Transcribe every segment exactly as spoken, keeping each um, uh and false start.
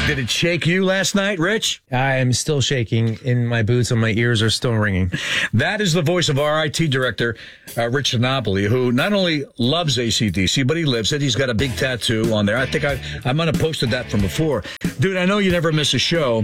Did it shake you last night, Rich? I am still shaking in my boots and my ears are still ringing. That is the voice of our I T director, uh, Rich Napoli, who not only loves A C D C, but he lives it. He's got a big tattoo on there. I think I, I might have posted that from before. Dude, I know you never miss a show,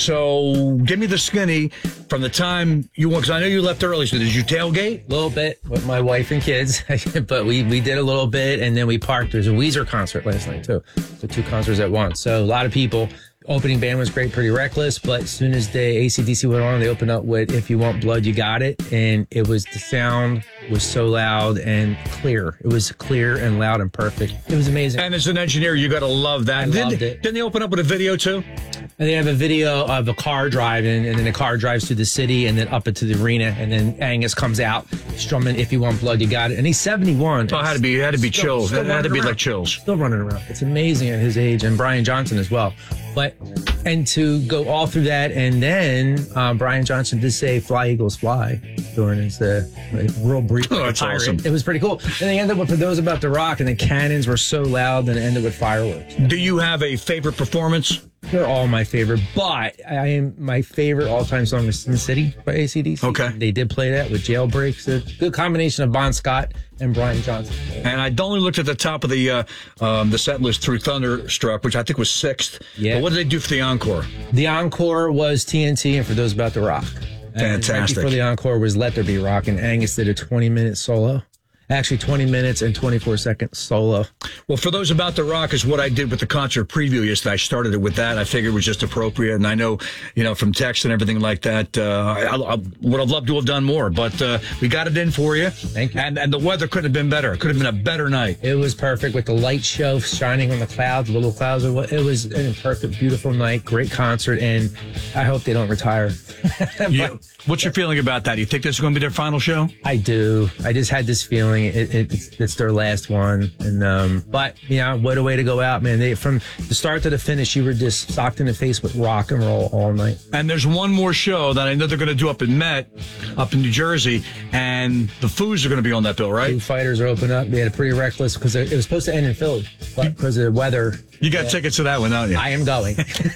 so give me the skinny from the time you went, because I know you left early, so did you tailgate? A little bit with my wife and kids, but we, we did a little bit, and then we parked. There's a Weezer concert last night, too. So two concerts at once. So a lot of people. Opening band was great, Pretty Reckless, but as soon as the A C D C went on, they opened up with If You Want Blood, You Got It, and it was, the sound was so loud and clear. It was clear and loud and perfect. It was amazing. And as an engineer, you got to love that. I didn't, loved it. Didn't they open up with a video, too? And they have a video of a car driving, and then the car drives through the city and then up into the arena, and then Angus comes out strumming If You Want Blood, You Got It. And he's seventy-one. Oh, it had to be, it had to be still, chills. Still It had to be around. like chills. Still running around. It's amazing at his age, and Brian Johnson as well. But, and to go all through that, and then um, Brian Johnson did say Fly Eagles Fly during his uh, real brief. Oh, that's pirate. awesome. It was pretty cool. And they ended with For Those About to Rock, and the cannons were so loud, and it ended with fireworks. Do you have a favorite performance? They're all my favorite, but I am my favorite all-time song is Sin City by A C D C. Okay. They did play that with Jailbreaks. A good combination of Bon Scott and Brian Johnson. And I only looked at the top of the uh, um, the set list through Thunderstruck, which I think was sixth. Yeah. But what did they do for the encore? The encore was T N T and For Those About to Rock. And Fantastic. right before the encore was Let There Be Rock, and Angus did a twenty-minute solo. Actually, twenty minutes and twenty-four second solo. Well, For Those About to Rock is what I did with the concert preview yesterday. I started it with that. I figured it was just appropriate. And I know, you know, from text and everything like that, uh, I, I would have loved to have done more. But uh, we got it in for you. Thank you. And, and the weather couldn't have been better. It could have been a better night. It was perfect with the light show shining on the clouds, little clouds. It was a perfect, beautiful night. Great concert. And I hope they don't retire. Yeah. What's your feeling about that? You think this is going to be their final show? I do. I just had this feeling it, it, it's, it's their last one, and um, but you know, what a way to go out, man! They from the start to the finish, you were just socked in the face with rock and roll all night. And there's one more show that I know they're going to do up in Met, up in New Jersey, and the Foos are going to be on that bill, right? Foo Fighters are open up. They had a Pretty Reckless because it was supposed to end in Philly, but because of the weather. You got yeah. tickets to that one, don't you? I am going.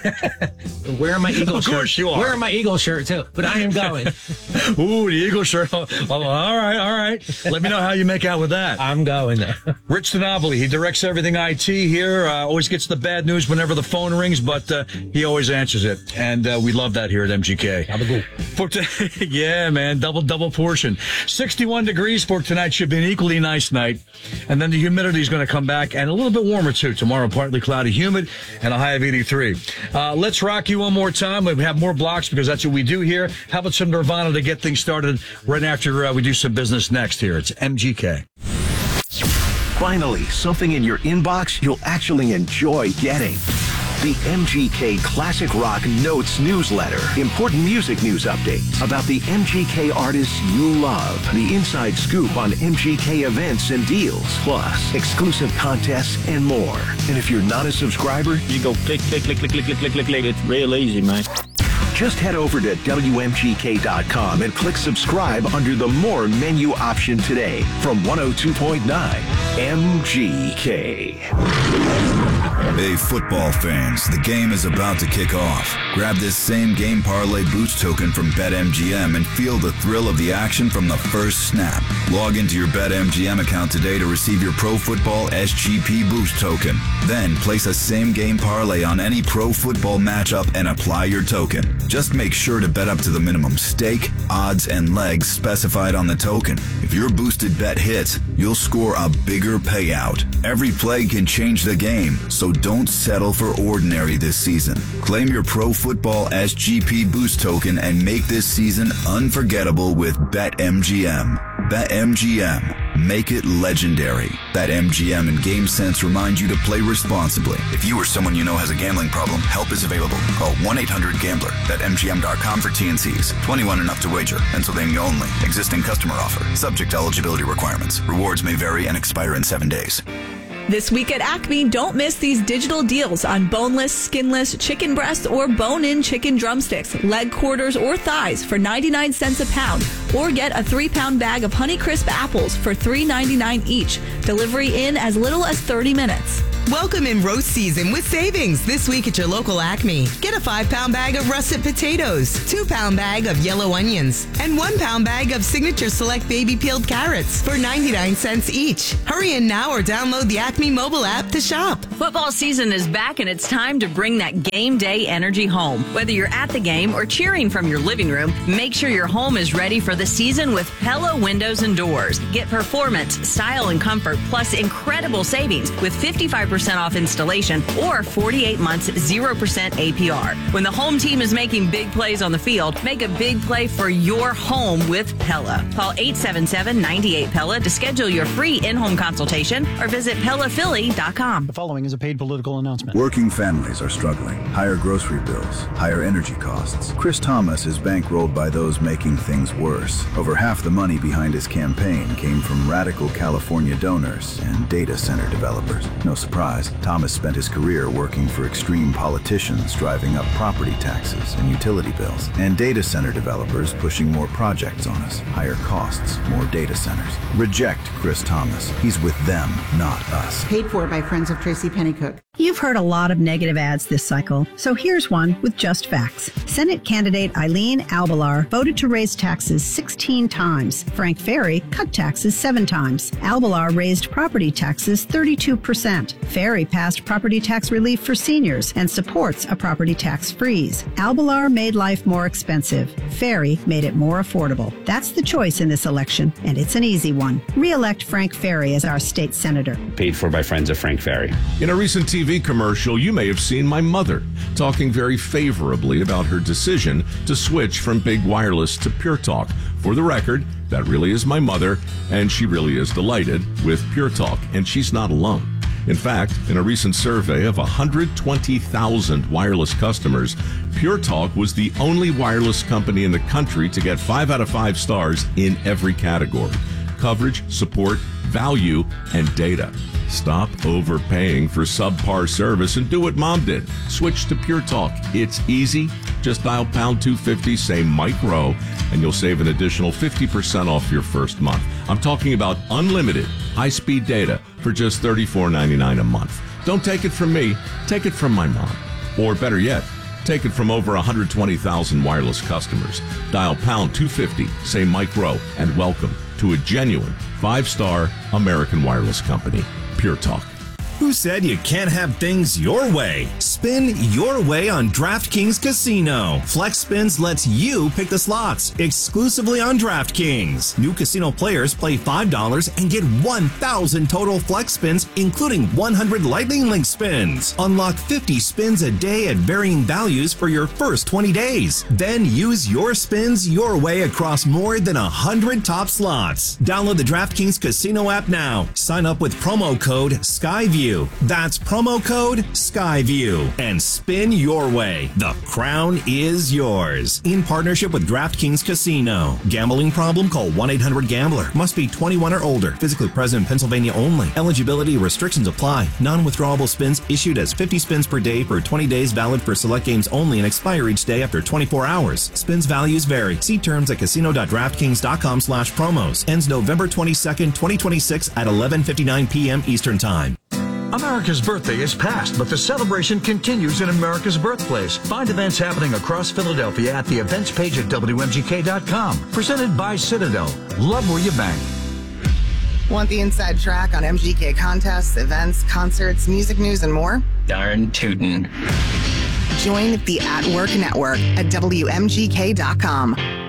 Wearing my Eagle Of shirt. course you are. Wearing my Eagle shirt too, but I am going. Ooh, the Eagle shirt. Oh, all right, all right. Let me know how you make out with that. I'm going. Rich Dinobili, he directs everything I T here. Uh, always gets the bad news whenever the phone rings, but uh, he always answers it, and uh, we love that here at M G K. Have a good. For t- yeah, man, double double portion. sixty-one degrees for tonight. Should be an equally nice night, and then the humidity is going to come back, and a little bit warmer too. Tomorrow, partly cloudy, humid, and a high of eighty-three. Uh, let's rock you one more time. We have more blocks because that's what we do here. How about some Nirvana to get things started right after uh, we do some business next here? It's M G K. Finally, something in your inbox you'll actually enjoy getting. The M G K Classic Rock Notes newsletter. Important music news updates about the M G K artists you love. The inside scoop on M G K events and deals. Plus, exclusive contests and more. And if you're not a subscriber, You go click, click, click, click, click, click, click, click, click. It's real easy, man. just head over to W M G K dot com and click subscribe under the More menu option today. From one oh two point nine M G K. Hey, football fans, the game is about to kick off. Grab this same game parlay boost token from BetMGM and feel the thrill of the action from the first snap. Log into your BetMGM account today to receive your Pro Football S G P boost token. Then place a same game parlay on any pro football matchup and apply your token. Just make sure to bet up to the minimum stake, odds, and legs specified on the token. If your boosted bet hits, you'll score a bigger payout. Every play can change the game, so don't settle for ordinary this season. Claim your Pro Football S G P boost token and make this season unforgettable with BetMGM. BetMGM. Make it legendary. BetMGM and GameSense remind you to play responsibly. If you or someone you know has a gambling problem, help is available. Call one eight hundred gambler. Bet M G M dot com for T and C's. twenty-one and up to wager. Pennsylvania only. Existing customer offer. Subject to eligibility requirements. Rewards may vary and expire in seven days. This week at Acme, don't miss these digital deals on boneless, skinless chicken breast or bone-in chicken drumsticks, leg quarters, or thighs for ninety-nine cents a pound. Or get a three-pound bag of Honeycrisp apples for three ninety-nine each. Delivery in as little as thirty minutes. Welcome in roast season with savings this week at your local Acme. Get a five-pound bag of russet potatoes, two-pound bag of yellow onions, and one-pound bag of Signature Select baby peeled carrots for ninety-nine cents each. Hurry in now or download the Acme mobile app to shop. Football season is back, and it's time to bring that game day energy home. Whether you're at the game or cheering from your living room, make sure your home is ready for the season with Pella Windows and Doors. Get performance, style, and comfort, plus incredible savings with fifty-five percent off installation or forty-eight months, zero percent A P R. When the home team is making big plays on the field, make a big play for your home with Pella. Call eight seven seven, nine eight, Pella to schedule your free in-home consultation or visit Pella Philly dot com. The following is a paid political announcement. Working families are struggling. Higher grocery bills, higher energy costs. Chris Thomas is bankrolled by those making things worse. Over half the money behind his campaign came from radical California donors and data center developers. No surprise, Thomas spent his career working for extreme politicians driving up property taxes and utility bills, and data center developers pushing more projects on us. Higher costs, more data centers. Reject Chris Thomas. He's with them, not us. Paid for by Friends of Tracy Pennycook. You've heard a lot of negative ads this cycle, so here's one with just facts. Senate candidate Eileen Albalar voted to raise taxes sixteen times. Frank Ferry cut taxes seven times. Albalar raised property taxes thirty-two percent. Ferry passed property tax relief for seniors and supports a property tax freeze. Albalar made life more expensive. Ferry made it more affordable. That's the choice in this election, and it's an easy one. Re-elect Frank Ferry as our state senator. Paid for by Friends of Frank Ferry. In a recent T V commercial, you may have seen my mother talking very favorably about her decision to switch from Big Wireless to Pure Talk. For the record, that really is my mother, and she really is delighted with Pure Talk, and she's not alone. In fact, in a recent survey of one hundred twenty thousand wireless customers, Pure Talk was the only wireless company in the country to get five out of five stars in every category: coverage, support, value, and data. Stop overpaying for subpar service and do what Mom did. Switch to Pure Talk. It's easy. Just dial pound two fifty, say Mike Rowe, and you'll save an additional fifty percent off your first month. I'm talking about unlimited high-speed data for just thirty-four ninety-nine a month. Don't take it from me. Take it from my mom. Or better yet, take it from over one hundred twenty thousand wireless customers. Dial pound two fifty, say Mike Rowe, and welcome to a genuine five-star American wireless company. Pure Talk. Who said you can't have things your way? Spin your way on DraftKings Casino. Flex Spins lets you pick the slots exclusively on DraftKings. New casino players play five dollars and get one thousand total Flex Spins, including one hundred Lightning Link spins. Unlock fifty spins a day at varying values for your first twenty days. Then use your spins your way across more than one hundred top slots. Download the DraftKings Casino app now. Sign up with promo code SKYVIEW. That's promo code SKYVIEW and spin your way. The crown is yours. In partnership with DraftKings Casino. Gambling problem? Call one eight hundred gambler. Must be twenty-one or older. Physically present in Pennsylvania only. Eligibility restrictions apply. Non-withdrawable spins issued as fifty spins per day for twenty days, valid for select games only, and expire each day after twenty-four hours. Spins values vary. See terms at casino.draftkings.com slash promos. Ends November twenty-second, twenty twenty-six at eleven fifty-nine p.m. Eastern Time. America's birthday is past, but the celebration continues in America's birthplace. Find events happening across Philadelphia at the events page at W M G K dot com. Presented by Citadel. Love where you bank. Want the inside track on M G K contests, events, concerts, music news, and more? Darn tootin'. Join the At Work Network at W M G K dot com.